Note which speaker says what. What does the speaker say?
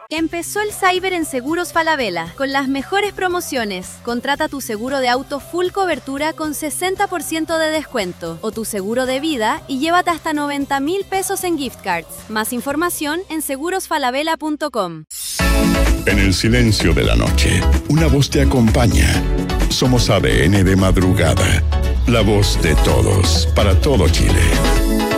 Speaker 1: Empezó el Cyber en Seguros Falabella, con las mejores promociones. Contrata tu seguro de auto full cobertura con 60% de descuento, o tu seguro de vida y llévate hasta 90.000 pesos en gift cards. Más información en segurosfalabella.com.
Speaker 2: En el silencio de la noche, una voz te acompaña. Somos ADN de madrugada, la voz de todos, para todo Chile.